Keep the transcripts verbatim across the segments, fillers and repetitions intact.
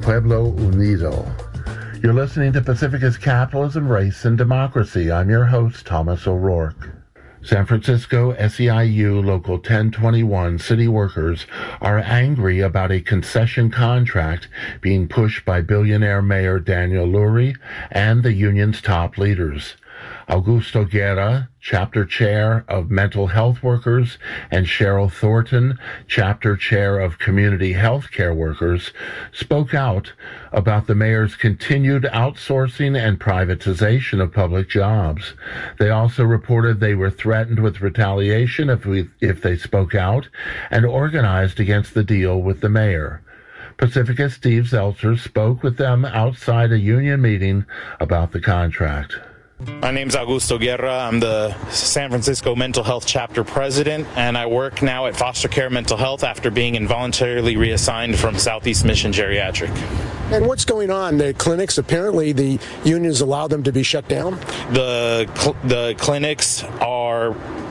Pueblo Unido. You're listening to Pacifica's Capitalism, Race, and Democracy. I'm your host, Thomas O'Rourke. San Francisco S E I U Local ten twenty-one city workers are angry about a concession contract being pushed by billionaire Mayor Daniel Lurie and the union's top leaders. Augusto Guerra, chapter chair of Mental Health Workers, and Cheryl Thornton, chapter chair of Community Healthcare Workers, spoke out about the mayor's continued outsourcing and privatization of public jobs. They also reported they were threatened with retaliation if we, if they spoke out, and organized against the deal with the mayor. Pacifica's Steve Zeltzer spoke with them outside a union meeting about the contract. My name's Augusto Guerra. I'm the San Francisco Mental Health Chapter President, and I work now at Foster Care Mental Health after being involuntarily reassigned from Southeast Mission Geriatric. And what's going on? The clinics, apparently the unions allow them to be shut down? The, cl- the clinics are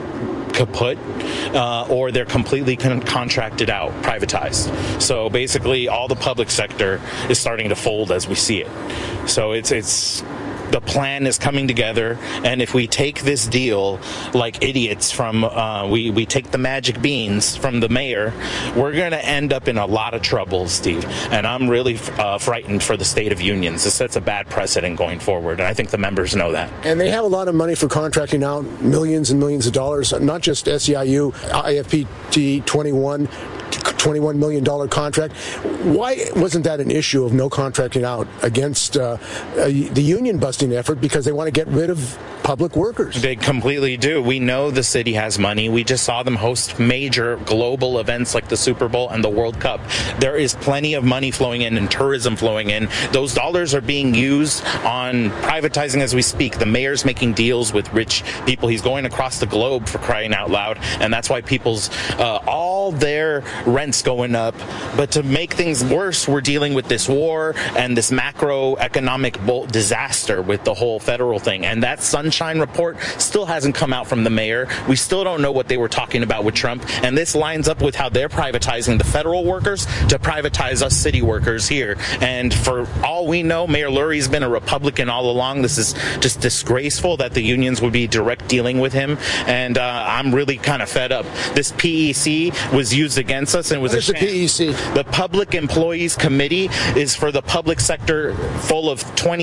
kaput, uh, or they're completely con- contracted out, privatized. So basically all the public sector is starting to fold as we see it. So it's it's... The plan is coming together, and if we take this deal like idiots from, uh, we, we take the magic beans from the mayor, we're going to end up in a lot of trouble, Steve. And I'm really uh, frightened for the state of unions. This sets a bad precedent going forward, and I think the members know that. And they have a lot of money for contracting out millions and millions of dollars, not just S E I U, I F P T twenty-one, twenty-one million dollars contract. Why wasn't that an issue of no contracting out against uh, uh, the union busting effort? Because they want to get rid of public workers. They completely do. We know the city has money. We just saw them host major global events like the Super Bowl and the World Cup. There is plenty of money flowing in and tourism flowing in. Those dollars are being used on privatizing as we speak. The mayor's making deals with rich people. He's going across the globe, for crying out loud, and that's why people's uh, all their rents going up. But to make things worse, we're dealing with this war and this macroeconomic disaster with the whole federal thing. And that sunshine report still hasn't come out from the mayor. We still don't know what they were talking about with Trump. And this lines up with how they're privatizing the federal workers to privatize us city workers here. And for all we know, Mayor Lurie's been a Republican all along. This is just disgraceful that the unions would be direct dealing with him. And uh, I'm really kind of fed up. This P E C was used against us, and it was what is a the P E C? The Public Employees Committee is for the public sector full of twenty